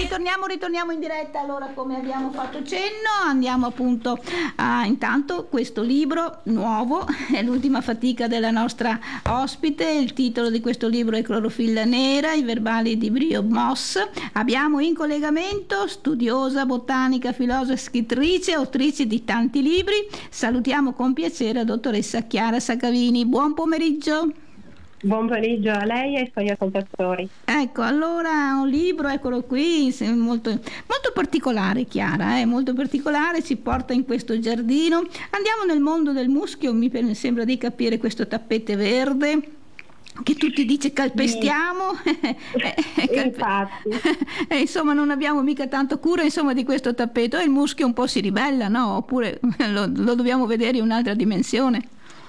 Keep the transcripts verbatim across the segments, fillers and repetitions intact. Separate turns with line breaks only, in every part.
ritorniamo, ritorniamo in diretta. Allora, come abbiamo fatto cenno, andiamo appunto a intanto questo libro nuovo, è l'ultima fatica della nostra ospite. Il titolo di questo libro è Clorofilla nera, i verbali di Brio Moss. Abbiamo in collegamento studiosa, botanica, filosofa, scrittrice, autrice di tanti libri. Salutiamo con piacere la dottoressa Chiara Sacavini. Buon pomeriggio.
Buon pomeriggio a lei e ai suoi ascoltatori.
Ecco, allora un libro, eccolo qui, molto, molto particolare, Chiara, eh, molto particolare, ci porta in questo giardino. Andiamo nel mondo del muschio, mi sembra di capire questo tappete verde che tutti dice calpestiamo.
Calpe... Infatti.
E insomma non abbiamo mica tanto cura insomma di questo tappeto, e il muschio un po' si ribella, no? Oppure lo, lo dobbiamo vedere in un'altra dimensione?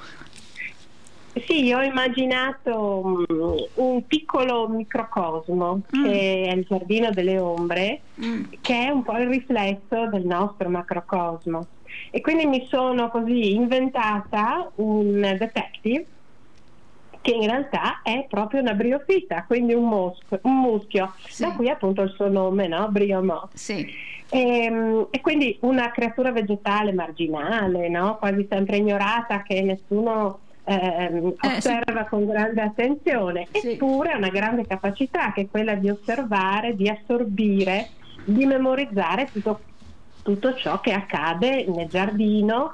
Sì, ho immaginato um, un piccolo microcosmo mm. che è il giardino delle ombre, mm. che è un po' il riflesso del nostro macrocosmo, e quindi mi sono così inventata un detective che in realtà è proprio una briofita, quindi un, mosco, un muschio, sì. Da cui appunto il suo nome, no? Brio Moss.
Sì.
E, e quindi una creatura vegetale marginale, no? Quasi sempre ignorata, che nessuno Eh, osserva eh, sì. con grande attenzione, sì. Eppure ha una grande capacità, che è quella di osservare, di assorbire, di memorizzare tutto, tutto ciò che accade nel giardino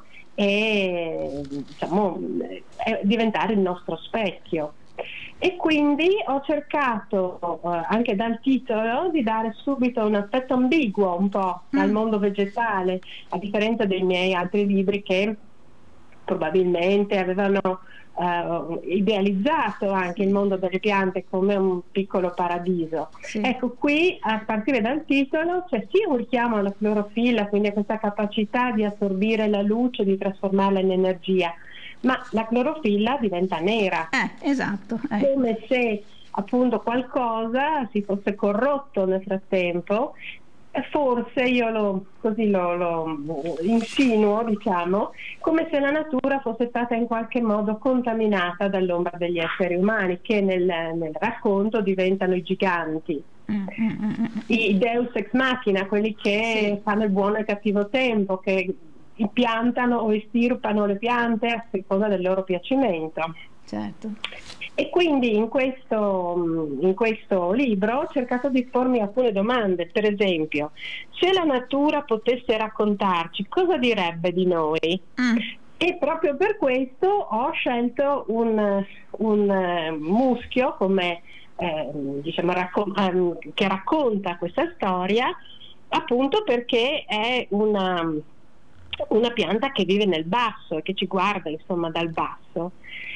e diciamo è diventare il nostro specchio. E quindi ho cercato eh, anche dal titolo di dare subito un aspetto ambiguo un po' mm. al mondo vegetale, a differenza dei miei altri libri che probabilmente avevano uh, idealizzato anche il mondo delle piante come un piccolo paradiso. Sì. Ecco, qui a partire dal titolo c'è sì un richiamo alla clorofilla, quindi a questa capacità di assorbire la luce, di trasformarla in energia, ma la clorofilla diventa nera.
Eh, esatto. Eh.
Come se appunto qualcosa si fosse corrotto nel frattempo. Forse io lo, così lo, lo insinuo, diciamo, come se la natura fosse stata in qualche modo contaminata dall'ombra degli esseri umani, che nel, nel racconto diventano i giganti, mm-hmm. i deus ex machina, quelli che sì. fanno il buono e il cattivo tempo, che piantano o estirpano le piante a seconda del loro piacimento.
Certo.
E quindi in questo, in questo libro ho cercato di pormi alcune domande. Per esempio, se la natura potesse raccontarci, cosa direbbe di noi? Mm. E proprio per questo ho scelto un, un muschio come eh, diciamo raccon- um, che racconta questa storia, appunto perché è una, una pianta che vive nel basso e che ci guarda insomma dal basso.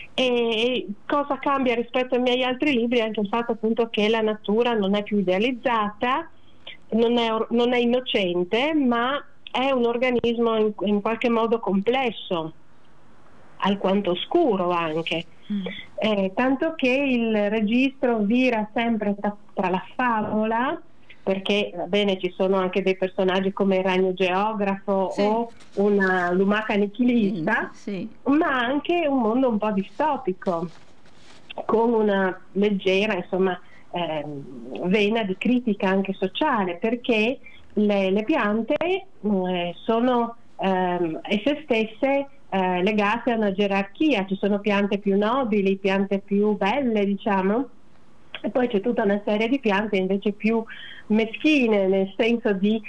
E cosa cambia rispetto ai miei altri libri? Anche il fatto appunto che la natura non è più idealizzata, non è, non è innocente, ma è un organismo in, in qualche modo complesso, alquanto oscuro anche, mm. eh, tanto che il registro vira sempre tra, tra la favola, perché va bene, ci sono anche dei personaggi come il ragno geografo, sì. o una lumaca nichilista, sì. ma anche un mondo un po' distopico, con una leggera insomma eh, vena di critica anche sociale, perché le, le piante eh, sono eh, esse stesse eh, legate a una gerarchia. Ci sono piante più nobili, piante più belle, diciamo, e poi c'è tutta una serie di piante invece più meschine, nel senso di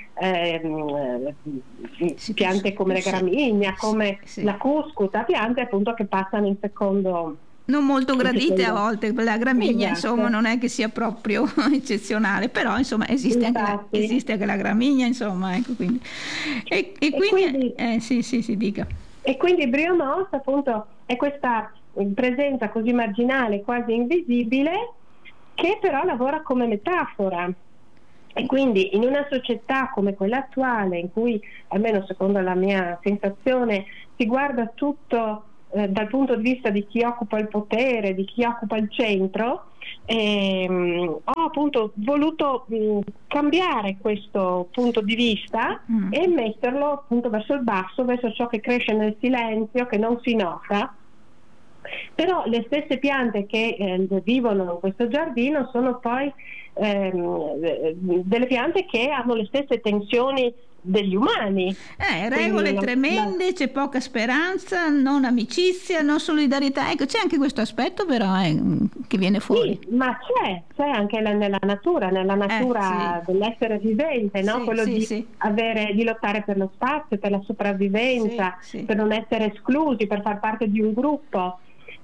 ehm,
sì,
piante come la gramigna, come sì, sì. la cuscuta, piante appunto che passano in secondo,
non molto gradite a volte. La gramigna
esatto.
insomma non è che sia proprio eccezionale, però insomma esiste anche, la, esiste anche la gramigna, insomma, ecco, quindi. E, e, e quindi, quindi eh, sì sì sì dica.
E quindi Brio Moss appunto è questa presenza così marginale, quasi invisibile, che però lavora come metafora. E quindi in una società come quella attuale, in cui, almeno secondo la mia sensazione, si guarda tutto eh, dal punto di vista di chi occupa il potere, di chi occupa il centro, ehm, ho appunto voluto mh, cambiare questo punto di vista mm. e metterlo appunto verso il basso, verso ciò che cresce nel silenzio, che non si nota. Però le stesse piante che eh, vivono in questo giardino sono poi ehm, delle piante che hanno le stesse tensioni degli umani.
Eh, regole
Quindi,
tremende,
la...
c'è poca speranza, non amicizia, non solidarietà. Ecco, c'è anche questo aspetto però eh, che viene fuori.
Sì, ma c'è, c'è anche la- nella natura, nella
Eh,
natura
sì,
dell'essere vivente, no?
sì,
Quello
sì,
di
sì,
avere, di lottare per lo spazio, per la
sì,
sopravvivenza,
sì.
per non essere esclusi, per far parte di un gruppo.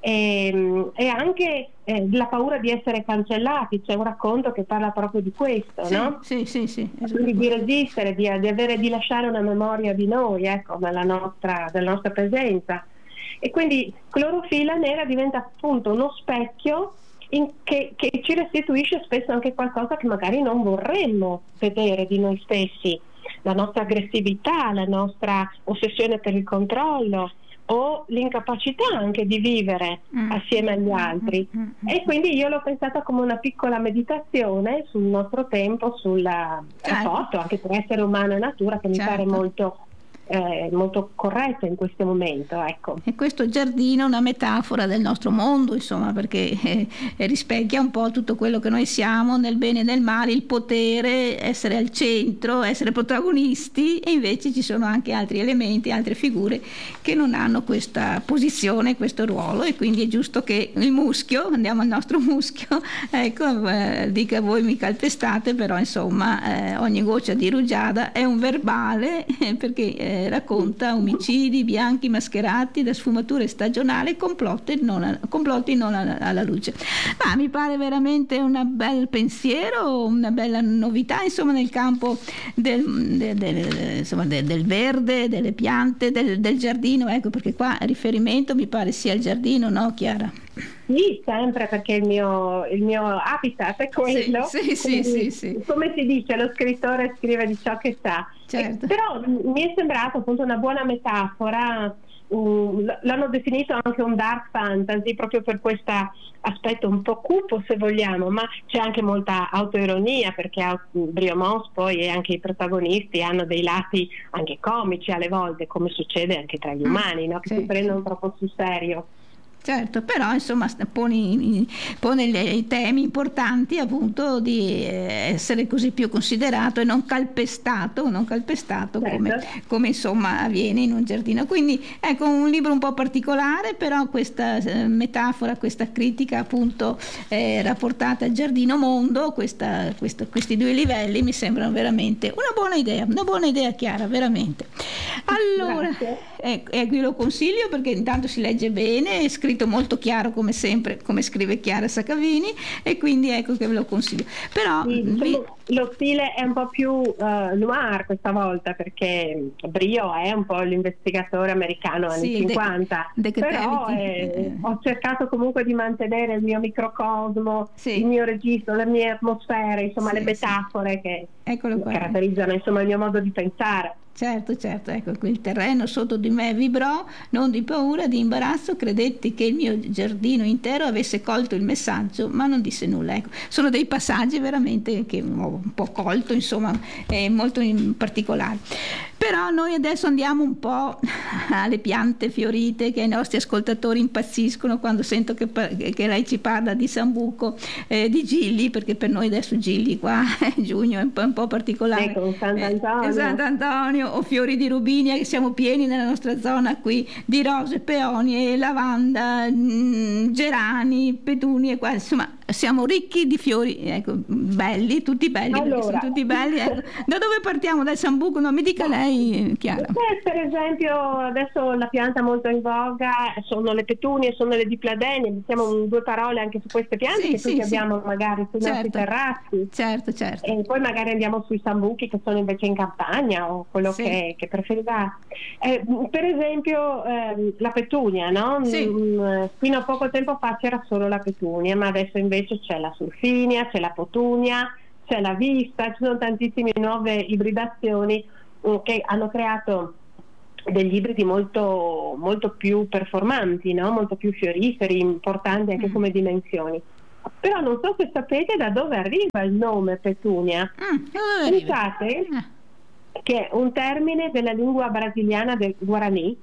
E, e anche eh, la paura di essere cancellati, c'è un racconto che parla proprio di questo,
Sì,
no?
sì, sì, sì, esatto.
Quindi di resistere, di, di avere, di lasciare una memoria di noi, ecco, nella nostra, della nostra presenza. E quindi clorofilla nera diventa appunto uno specchio in che, che ci restituisce spesso anche qualcosa che magari non vorremmo vedere di noi stessi, la nostra aggressività, la nostra ossessione per il controllo o l'incapacità anche di vivere
Mm.
assieme agli altri.
Mm, mm, mm.
E quindi io l'ho pensata come una piccola meditazione sul nostro tempo, sul
Certo,
rapporto anche tra essere umano e natura, che mi pare
certo.
molto, eh, molto corretto in questo momento, ecco.
E questo giardino è una metafora del nostro mondo, insomma, perché eh, rispecchia un po' tutto quello che noi siamo, nel bene e nel male, il potere, essere al centro, essere protagonisti, e invece ci sono anche altri elementi, altre figure che non hanno questa posizione, questo ruolo, e quindi è giusto che il muschio, andiamo al nostro muschio, ecco, eh, dica voi mi calpestate, però insomma eh, ogni goccia di rugiada è un verbale eh, perché eh, racconta omicidi, bianchi mascherati da sfumature stagionali, complotti non, complotti non alla, alla luce. Ma mi pare veramente un bel pensiero, una bella novità, insomma, nel campo del, del, del, insomma, del, del verde, delle piante, del, del giardino, ecco, perché qua riferimento mi pare sia il giardino, no Chiara?
Sì, sempre, perché il mio, il mio habitat è quello.
Sì, sì,
Quindi,
sì, sì.
come si dice, lo scrittore scrive di ciò che sa.
Certo.
E, però mi è sembrato appunto una buona metafora. Um, l'hanno definito anche un dark fantasy proprio per questo aspetto un po' cupo, se vogliamo, ma c'è anche molta autoironia, perché Briomos poi e anche i protagonisti hanno dei lati anche comici alle volte, come succede anche tra gli umani, no? Che
Sì,
si prendono
sì.
troppo sul serio.
Certo, però insomma pone, pone le, i temi importanti appunto di essere così più considerato e non calpestato, non calpestato
Certo.
come, come insomma avviene in un giardino. Quindi ecco un libro un po' particolare, però questa eh, metafora, questa critica appunto eh, rapportata al giardino mondo, questa, questo, questi due livelli mi sembrano veramente una buona idea, una buona idea Chiara, veramente. Allora, e eh, qui lo consiglio perché intanto si legge bene, è scritto molto chiaro come sempre, come scrive Chiara Sacavini, e quindi ecco che ve lo consiglio. Però
sì,
vi...
diciamo, lo stile è un po' più uh, noir questa volta, perché Brio è un po' l'investigatore americano anni
sì,
cinquanta,
de-
però
Decatavity,
eh,
eh.
ho cercato comunque di mantenere il mio microcosmo,
Sì.
il mio registro, le mie atmosfere, insomma
Sì,
le metafore
sì.
che
Eccolo qua.
caratterizzano insomma il mio modo di pensare.
Certo, certo, ecco, il terreno sotto di me vibrò, non di paura, di imbarazzo, credetti che il mio giardino intero avesse colto il messaggio, ma non disse nulla. Ecco, sono dei passaggi veramente che ho un po' colto, insomma, è molto in particolare. Però noi adesso andiamo un po' alle piante fiorite, che i nostri ascoltatori impazziscono quando sento che, che lei ci parla di sambuco, eh, di gilli, perché per noi adesso gilli qua giugno è un po', un po' particolare.
Ecco, Sant'Antonio.
Eh, Sant'Antonio o fiori di rubinia, che siamo pieni nella nostra zona qui di rose, peonie, lavanda, mh, gerani, petunie, qua, insomma siamo ricchi di fiori, ecco, belli, tutti belli,
allora,
sono tutti belli. Ecco. Da dove partiamo? Dal sambuco? No, mi dica lei, Chiara.
Beh, per esempio adesso la pianta molto in voga sono le petunie, sono le dipladenie, diciamo due parole anche su queste piante
Sì,
che
sì,
tutti
sì.
abbiamo magari sui
Certo.
nostri terrazzi.
Certo, certo.
E poi magari andiamo sui sambuchi che sono invece in campagna o quello
Sì.
che, che preferirà. Eh, per esempio eh, la petunia, no?
Sì.
Mm, fino a poco tempo fa c'era solo la petunia, ma adesso invece c'è la sulfinia, c'è la potunia, c'è la vista, ci sono tantissime nuove ibridazioni mm, che hanno creato degli ibridi molto, molto più performanti, no? Molto più fioriferi, importanti anche
Mm.
come dimensioni. Però non so se sapete da dove arriva il nome petunia.
Mm, dove arriva?
Pensate
Eh.
che è un termine della lingua brasiliana del Guarani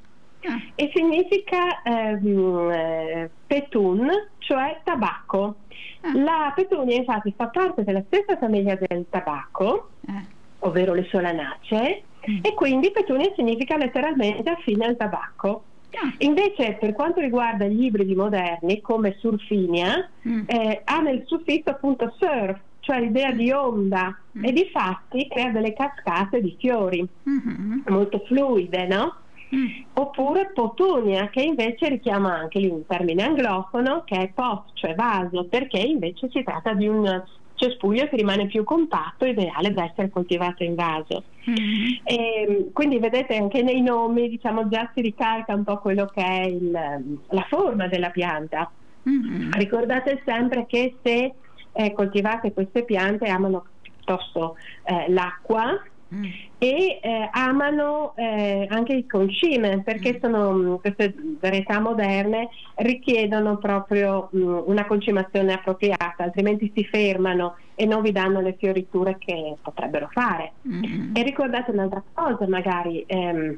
Ah.
e significa ehm, eh, petun, cioè tabacco.
Ah.
La petunia infatti fa parte della stessa famiglia del tabacco,
Eh.
ovvero le solanacee,
Mm.
e quindi petunia significa letteralmente affine al tabacco.
Ah.
Invece per quanto riguarda gli ibridi moderni come surfinia,
Mm.
eh, ha nel suffisso appunto surf, cioè l'idea di onda,
Mm.
e di fatti crea delle cascate di fiori
Mhm.
molto fluide, no?
Mm.
Oppure potunia, che invece richiama anche lì un termine anglofono che è pot, cioè vaso, perché invece si tratta di un cespuglio che rimane più compatto, ideale da essere coltivato in vaso.
Mm.
E quindi vedete anche nei nomi, diciamo, già si ricalca un po' quello che è il, la forma della pianta.
Mm.
Ricordate sempre che se eh, coltivate queste piante amano piuttosto eh, l'acqua,
Mm.
e eh, amano eh, anche il concime, perché sono mh, queste varietà moderne richiedono proprio mh, una concimazione appropriata, altrimenti si fermano e non vi danno le fioriture che potrebbero fare.
Mm.
E ricordate un'altra cosa, magari ehm,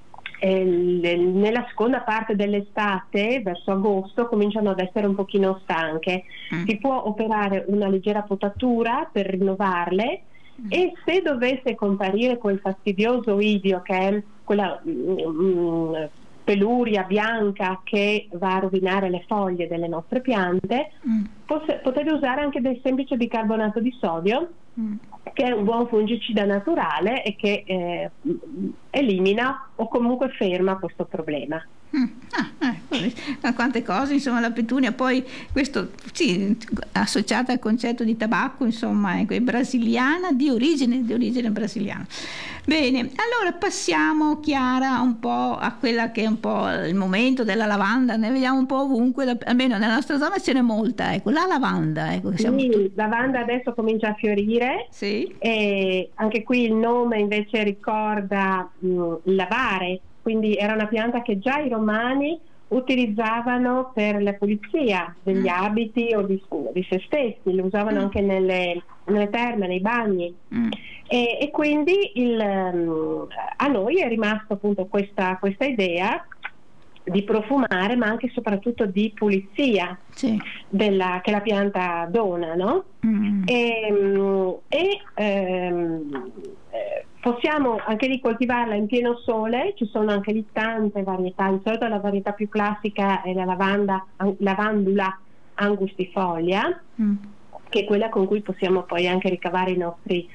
eh, nella seconda parte dell'estate, verso agosto, cominciano ad essere un pochino stanche.
Mm.
Si può operare una leggera potatura per rinnovarle, e se dovesse comparire quel fastidioso idio, che è quella mm, mm, peluria bianca che va a rovinare le foglie delle nostre piante,
Mm.
poss- potete usare anche del semplice bicarbonato di sodio,
Mm.
che è un buon fungicida naturale e che eh, elimina o comunque ferma questo problema.
Mm. Ah, eh, ma quante cose, insomma, la petunia, poi questo sì, associata al concetto di tabacco, insomma, ecco, è brasiliana, di origine, di origine brasiliana. Bene, allora passiamo, Chiara, un po' a quella che è un po' il momento della lavanda. Ne vediamo un po' ovunque, da- almeno nella nostra zona ce n'è molta, ecco, la lavanda, ecco, siamo
Sì,
tutti-
la lavanda adesso comincia a fiorire,
sì.
e anche qui il nome invece ricorda mh, lavare, quindi era una pianta che già i romani utilizzavano per la pulizia degli
Mm.
abiti o di, di se stessi, lo usavano
Mm.
anche nelle, nelle terme, nei bagni.
Mm.
E, e quindi il, um, a noi è rimasta appunto questa, questa idea di profumare, ma anche e soprattutto di pulizia
Sì.
della, che la pianta dona, no?
Mm.
E, mm, e, ehm, eh, possiamo anche lì coltivarla in pieno sole, ci sono anche lì tante varietà. Di solito la varietà più classica è la lavanda, lavandula angustifolia,
Mm.
che è quella con cui possiamo poi anche ricavare i nostri,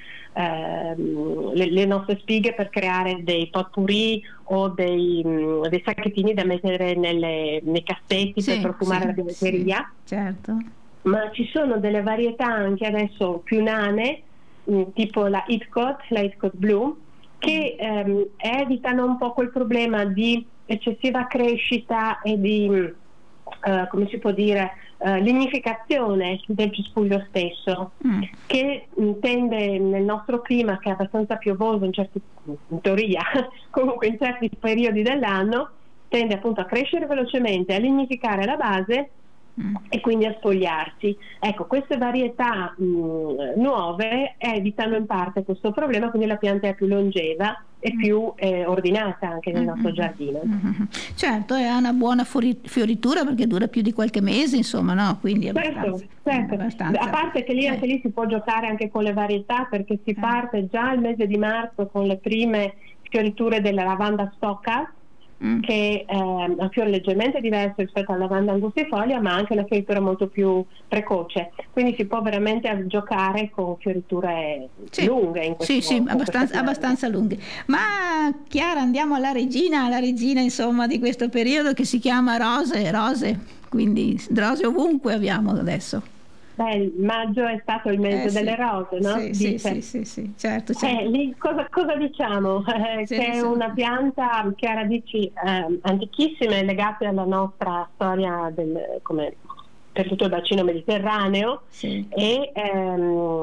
ehm, le, le nostre spighe per creare dei potpourri o dei, mh, dei sacchettini da mettere nelle, nei cassetti
Sì,
per profumare
sì,
la biancheria.
sì, certo.
Ma ci sono delle varietà anche adesso più nane, mh, tipo la Hitcot, la Hitcot Blue, che ehm, evitano un po' quel problema di eccessiva crescita e di, mh, eh, come si può dire, eh, lignificazione del cespuglio stesso,
Mm.
che mh, tende nel nostro clima, che è abbastanza piovoso in certi, in teoria, comunque in certi periodi dell'anno, tende appunto a crescere velocemente, a lignificare la base
Mm.
e quindi a spogliarsi. Ecco, queste varietà mh, nuove evitano in parte questo problema, quindi la pianta è più longeva e più eh, ordinata anche nel nostro giardino.
Mm-hmm. Certo, e ha una buona fuori- fioritura perché dura più di qualche mese, insomma, no? Quindi è
Certo,
abbastanza,
certo.
abbastanza.
A parte che lì
Eh.
anche lì si può giocare anche con le varietà, perché si
Eh.
parte già il mese di marzo con le prime fioriture della lavanda stocca,
Mm.
che eh, ha un fiore leggermente diverso rispetto alla lavanda angustifolia, ma anche una fioritura molto più precoce, quindi si può veramente giocare con fioriture
Sì.
lunghe in questo
Sì, sì,
in
abbastanza,
queste piante.
abbastanza lunghe. Ma Chiara, andiamo alla regina, alla regina insomma di questo periodo, che si chiama Rose, Rose, quindi rose ovunque abbiamo adesso.
Beh, il maggio è stato il mese
Eh, sì.
delle rose, no?
Sì, sì,
Dice.
sì, sì, sì, certo, certo.
Eh, lì cosa, cosa diciamo? Eh,
Sì,
che è
sì.
una pianta che ha radici eh, antichissime legate alla nostra storia del, come per tutto il bacino mediterraneo,
Sì.
e ehm,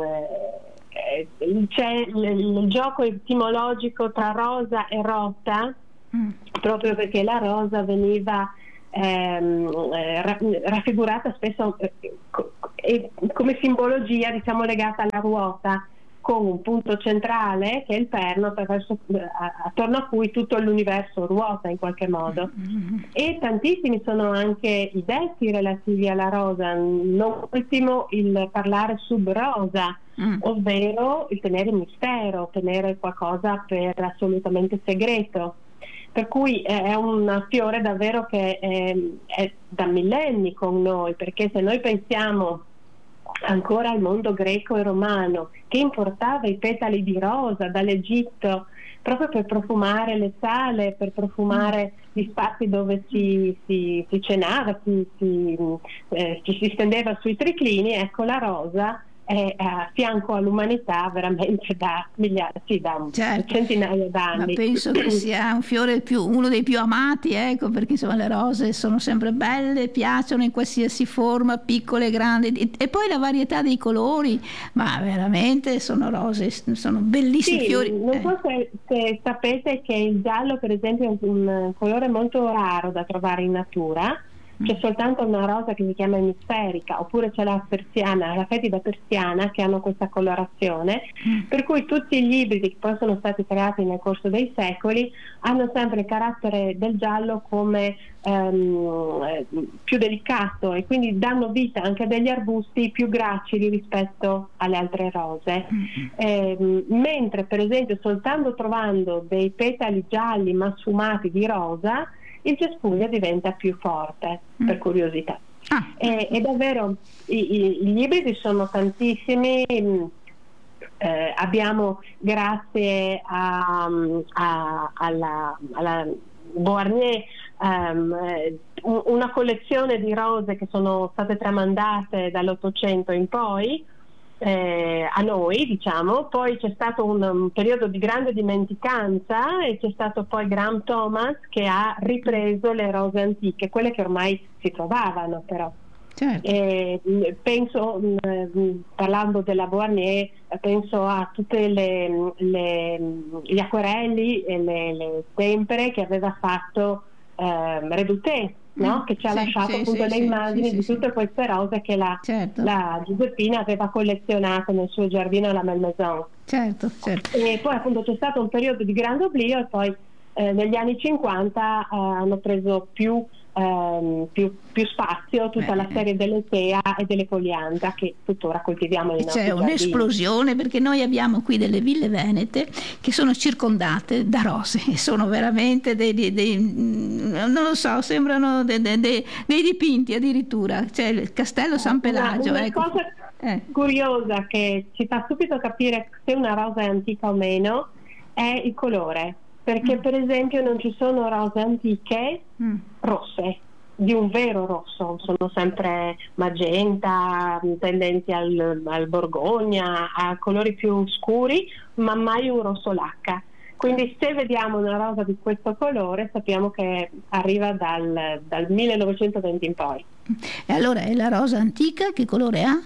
eh, c'è il, il gioco etimologico tra rosa e rota,
Mm.
proprio perché la rosa veniva ehm, eh, ra- raffigurata spesso eh, co- e come simbologia, diciamo, legata alla ruota, con un punto centrale che è il perno, attraverso, attorno a cui tutto l'universo ruota in qualche modo. Mm-hmm. E tantissimi sono anche i detti relativi alla rosa, non ultimo il parlare sub rosa, mm. ovvero il tenere mistero, tenere qualcosa per assolutamente segreto. Per cui è un fiore davvero che è, è da millenni con noi, perché se noi pensiamo ancora al mondo greco e romano, che importava i petali di rosa dall'Egitto proprio per profumare le sale, per profumare gli spazi dove si, si, si cenava, si, si, eh, ci si stendeva sui triclini, ecco la rosa è a fianco all'umanità veramente da migliaia, sì, da
certo.
centinaia d'anni.
Ma penso che sia un fiore più, uno dei più amati, ecco, perché insomma le rose sono sempre belle, piacciono in qualsiasi forma, piccole, grandi, e poi la varietà dei colori, ma veramente sono rose, sono bellissimi
sì,
fiori.
Non so se, se sapete che il giallo, per esempio, è un, un colore molto raro da trovare in natura. C'è soltanto una rosa che si chiama emisferica, oppure c'è la persiana, la fetida persiana, che hanno questa colorazione, mm. per cui tutti gli ibridi che poi sono stati creati nel corso dei secoli hanno sempre il carattere del giallo come ehm, più delicato, e quindi danno vita anche a degli arbusti più gracili rispetto alle altre rose. Mm. Eh, mentre per esempio soltanto trovando dei petali gialli ma sfumati di rosa, il cespugno diventa più forte, mm. per curiosità. Ah. E, e davvero i, i, gli ibridi sono tantissimi, eh, abbiamo grazie a, a, alla, alla Beauharnais um, una collezione di rose che sono state tramandate dall'Ottocento in poi, Eh, a noi, diciamo. Poi c'è stato un, un periodo di grande dimenticanza e c'è stato poi Graham Thomas che ha ripreso le rose antiche, quelle che ormai si trovavano però. Certo. E, penso, mh, parlando della Beauharnais, penso a tutte le, le, gli acquerelli e le, le tempere che aveva fatto eh, Reduté, no? Che ci ha sì, lasciato sì, appunto sì, le immagini sì, di tutte sì. queste rose che la, certo. la Giuseppina aveva collezionato nel suo giardino alla Malmaison.
Certo, certo.
E poi appunto c'è stato un periodo di grande oblio e poi eh, negli anni cinquanta eh, hanno preso più Ehm, più, più spazio tutta Beh. la serie delle Tea e delle Poliandra che tuttora coltiviamo nei nostri
c'è
giardini.
Un'esplosione, perché noi abbiamo qui delle ville venete che sono circondate da rose e sono veramente dei, dei, dei non lo so, sembrano dei, dei, dei, dei dipinti addirittura. C'è il castello San Pelagio,
una, una
ecco.
cosa eh. curiosa che ci fa subito capire se una rosa è antica o meno è il colore, perché mm. per esempio non ci sono rose antiche mm. rosse, di un vero rosso, sono sempre magenta, tendenti al, al borgogna, a colori più scuri, ma mai un rosso lacca. Quindi se vediamo una rosa di questo colore sappiamo che arriva dal, dal millenovecentoventi in poi.
E allora è la rosa antica, che colore ha?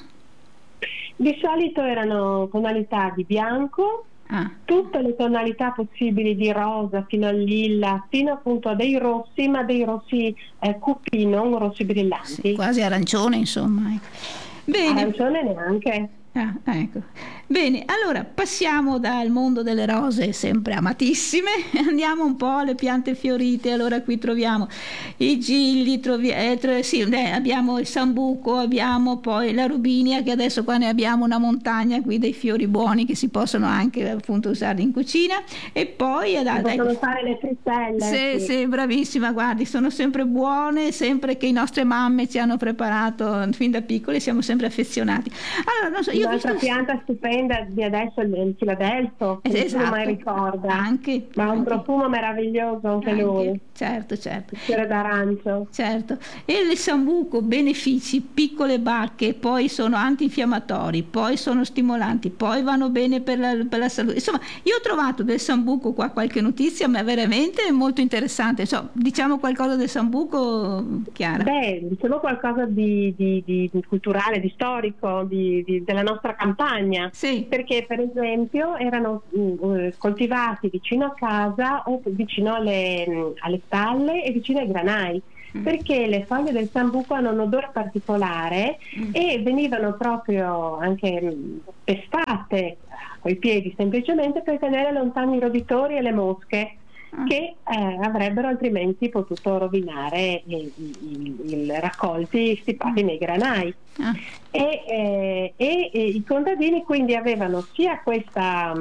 Di solito erano tonalità di bianco, Ah. tutte le tonalità possibili di rosa fino al lilla, fino appunto a dei rossi, ma dei rossi eh, cupi, non rossi brillanti.
Sì, quasi arancione, insomma. Bene.
Arancione neanche.
Ah, ecco. Bene, allora passiamo dal mondo delle rose, sempre amatissime, andiamo un po' alle piante fiorite. Allora qui troviamo i gigli, trovi- eh, tro- sì, eh, abbiamo il sambuco, abbiamo poi la rubinia, che adesso qua ne abbiamo una montagna qui dei fiori buoni che si possono anche appunto usare in cucina, e poi
si possono fare le frittelle.
Sì,
sì,
sì, bravissima, guardi, sono sempre buone, sempre che i nostre mamme ci hanno preparato fin da piccoli, siamo sempre affezionati. Allora, non so, io
Un'altra visto... pianta stupenda di adesso è il filadelfo, che
esatto.
nessuno mai ricorda,
anche,
ma ha un
anche.
profumo meraviglioso anche, anche lui.
Certo, certo.
Il fiore d'arancio.
Certo. E il sambuco, benefici, piccole bacche, poi sono antinfiammatori, poi sono stimolanti, poi vanno bene per la, per la salute. Insomma, io ho trovato del sambuco qua qualche notizia, ma veramente molto interessante. So, diciamo qualcosa del sambuco, Chiara?
Beh, diciamo qualcosa di, di, di culturale, di storico, di, di, della nostra campagna.
Sì.
Perché per esempio erano uh, coltivati vicino a casa o vicino alle, mh, alle stalle e vicino ai granai, mm. perché le foglie del sambuco hanno un odore particolare mm. e venivano proprio anche mh, pestate coi piedi, semplicemente per tenere lontani i roditori e le mosche che eh, avrebbero altrimenti potuto rovinare i, i, i raccolti stipati nei granai. Ah. E, eh, e, e i contadini quindi avevano sia questa,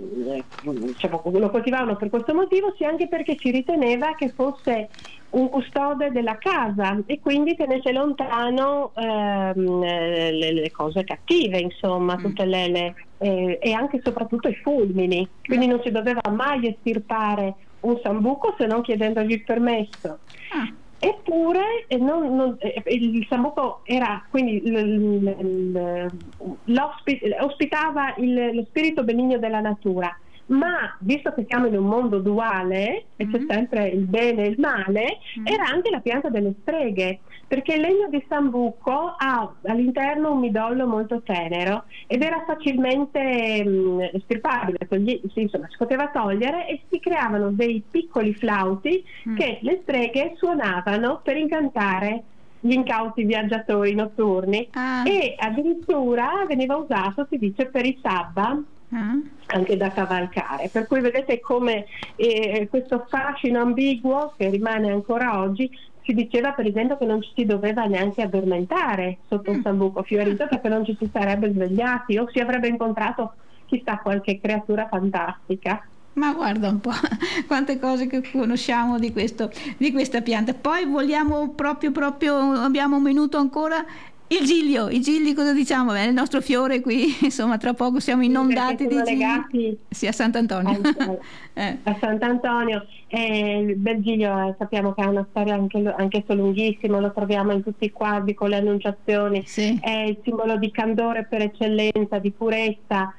mh, diciamo, lo coltivavano per questo motivo, sia anche perché si riteneva che fosse un custode della casa e quindi tenesse lontano ehm, le, le cose cattive, insomma, tutte le, le eh, e anche e soprattutto i fulmini, quindi non si doveva mai estirpare un sambuco se non chiedendogli il permesso. Ah. Eppure eh, non, non, eh, il sambuco era quindi l, l, l, ospitava il, lo spirito benigno della natura, ma visto che siamo in un mondo duale e mm-hmm. c'è sempre il bene e il male, mm-hmm. era anche la pianta delle streghe, perché il legno di sambuco ha all'interno un midollo molto tenero ed era facilmente mh, estirpabile, togli, sì, insomma si poteva togliere, e si creavano dei piccoli flauti mm. che le streghe suonavano per incantare gli incauti viaggiatori notturni. Ah. E addirittura veniva usato, si dice, per i sabba, ah. anche da cavalcare, per cui vedete come eh, questo fascino ambiguo che rimane ancora oggi. Si diceva per esempio che non ci si doveva neanche addormentare sotto un sambuco fiorito perché non ci si sarebbe svegliati o si avrebbe incontrato chissà qualche creatura fantastica.
Ma guarda un po' quante cose che conosciamo di questo, di questa pianta. Poi vogliamo proprio proprio abbiamo un minuto ancora. Il giglio, i gigli cosa diciamo? Beh, il nostro fiore qui, insomma, tra poco siamo inondati di gigli. Legati sì, a Sant'Antonio.
eh. A Sant'Antonio. Eh, il bel giglio eh, sappiamo che ha una storia anche, anche lunghissima, lo troviamo in tutti i quadri con le annunciazioni, sì. È il simbolo di candore per eccellenza, di purezza.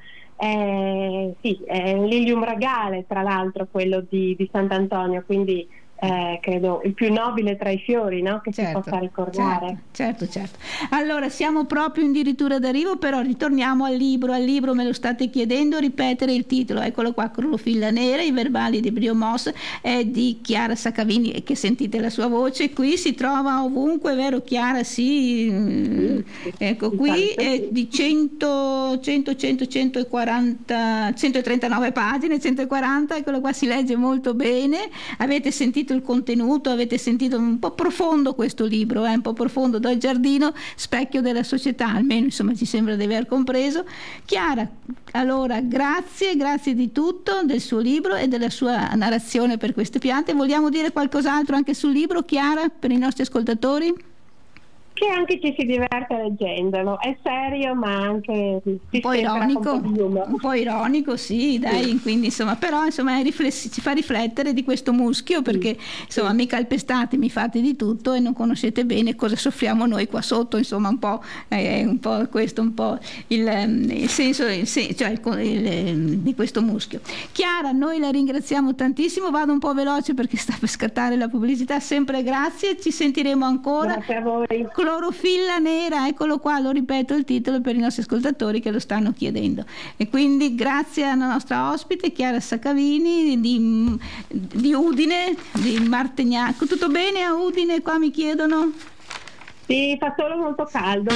Eh, sì, è un lilium regale, tra l'altro, quello di, di Sant'Antonio, quindi Eh, credo il più nobile tra i fiori, no? Che certo, si possa ricordare.
Certo, certo, certo. Allora siamo proprio addirittura d'arrivo, però ritorniamo al libro. Al libro me lo state chiedendo, ripetere il titolo. Eccolo qua, Clorofilla nera, i verbali di Brio Moss, è di Chiara Saccavini, che sentite la sua voce. Qui si trova ovunque, vero Chiara? Sì, sì, sì. Ecco qui, è di cento, cento, cento, centoquaranta, centotrentanove pagine, centoquaranta, eccolo qua, si legge molto bene. Avete sentito il contenuto, avete sentito, un po' profondo questo libro, eh, un po' profondo, dal giardino specchio della società, almeno insomma ci sembra di aver compreso. Chiara, allora grazie, grazie di tutto, del suo libro e della sua narrazione per queste piante. Vogliamo dire qualcos'altro anche sul libro, Chiara, per i nostri ascoltatori?
Che anche ci si diverte leggendolo, è serio ma anche
un po' ironico, un, un po' ironico, sì, dai, sì. Quindi insomma, però insomma è riflessi, ci fa riflettere di questo muschio, perché insomma sì. Mi calpestate, mi fate di tutto e non conoscete bene cosa soffriamo noi qua sotto, insomma un po', eh, un po' questo, un po' il, il senso, il, cioè il, il, di questo muschio. Chiara, noi la ringraziamo tantissimo, vado un po' veloce perché sta per scattare la pubblicità, sempre grazie, ci sentiremo ancora.
Grazie a voi.
Clorofilla nera, eccolo qua, lo ripeto il titolo per i nostri ascoltatori che lo stanno chiedendo. E quindi grazie alla nostra ospite Chiara Saccavini di, di Udine, di Martegnano. Tutto bene a Udine? Qua mi chiedono.
Sì, fa solo molto caldo.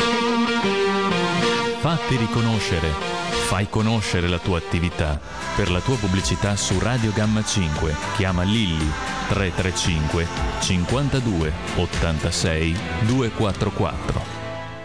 Fatti riconoscere, fai conoscere la tua attività. Per la tua pubblicità su Radio Gamma cinque chiama Lilli tre tre cinque cinquantadue ottantasei duecentoquarantaquattro.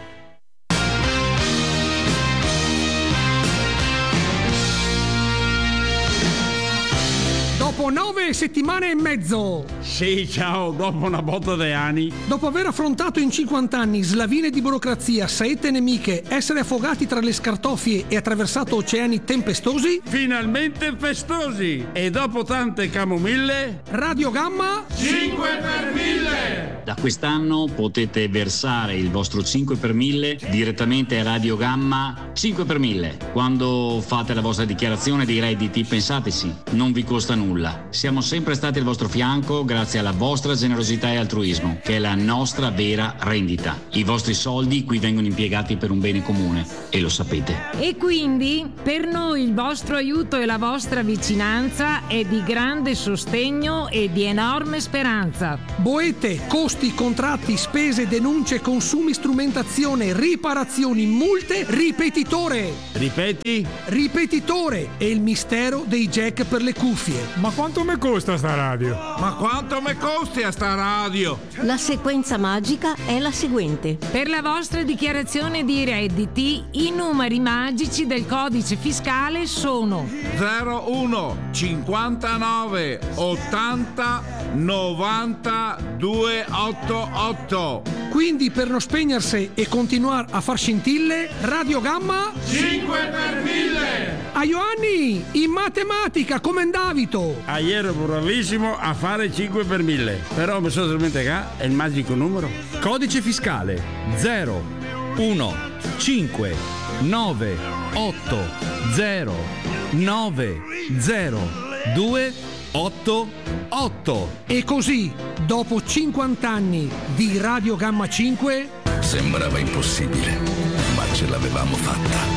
Dopo nove settimane e mezzo.
Sì, ciao, dopo una botta di anni.
Dopo aver affrontato in cinquanta anni slavine di burocrazia, saette nemiche, essere affogati tra le scartoffie e attraversato oceani tempestosi.
Finalmente festosi. E dopo tante camomille.
Radio Gamma
cinque per mille.
Da quest'anno potete versare il vostro cinque per mille direttamente a Radio Gamma cinque per mille. Quando fate la vostra dichiarazione dei redditi, pensateci, non vi costa nulla. Siamo sempre stati al vostro fianco grazie alla vostra generosità e altruismo, che è la nostra vera rendita. I vostri soldi qui vengono impiegati per un bene comune e lo sapete.
E quindi per noi il vostro aiuto e la vostra vicinanza è di grande sostegno e di enorme speranza.
Boete, costo costi, contratti, spese, denunce, consumi, strumentazione, riparazioni, multe, ripetitore.
Ripeti?
Ripetitore è il mistero dei jack per le cuffie.
Ma quanto mi costa sta radio?
Ma quanto mi costi a sta radio?
La sequenza magica è la seguente.
Per la vostra dichiarazione di redditi, i numeri magici del codice fiscale sono
zero uno cinquantanove ottanta novanta duecentottantotto.
Quindi per non spegnersi e continuare a far scintille, Radio Gamma
cinque per mille.
a Ioanni, in matematica come Davito.
Ah, ero bravissimo a fare cinque per mille, però mi sono dimenticato il magico numero.
Codice fiscale zero uno cinque nove otto zero nove zero due otto otto.
E così, dopo cinquanta anni di Radio Gamma cinque,
sembrava impossibile, ma ce l'avevamo fatta.